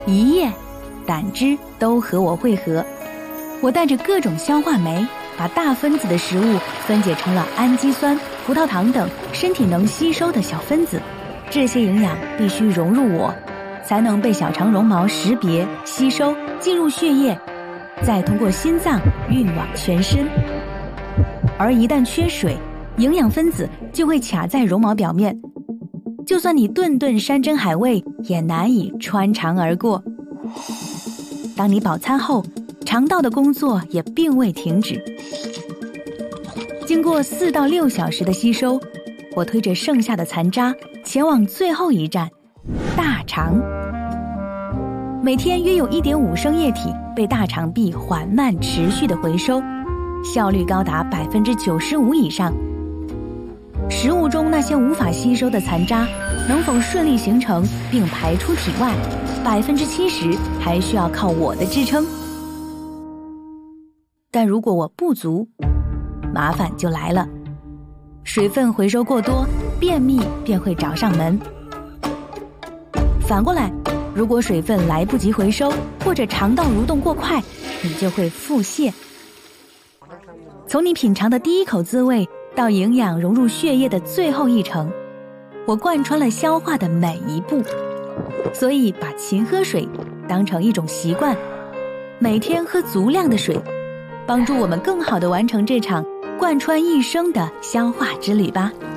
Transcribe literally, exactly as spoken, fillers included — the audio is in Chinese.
胰液、胆汁都和我汇合。我带着各种消化酶，把大分子的食物分解成了氨基酸、葡萄糖等身体能吸收的小分子。这些营养必须融入我，才能被小肠绒毛识别、吸收，进入血液，再通过心脏运往全身。而一旦缺水，营养分子就会卡在绒毛表面，就算你顿顿山珍海味，也难以穿肠而过。当你饱餐后，肠道的工作也并未停止。经过四到六小时的吸收，我推着剩下的残渣前往最后一站——大肠。每天约有 一点五 升液体被大肠壁缓慢持续的回收，效率高达 百分之九十五 以上。食物中那些无法吸收的残渣能否顺利形成并排出体外， 百分之七十 还需要靠我的支撑。但如果我不足，麻烦就来了。水分回收过多，便秘便会找上门。反过来，如果水分来不及回收，或者肠道蠕动过快，你就会腹泻。从你品尝的第一口滋味到营养融入血液的最后一程，我贯穿了消化的每一步。所以把勤喝水当成一种习惯，每天喝足量的水，帮助我们更好地完成这场贯穿一生的消化之旅吧。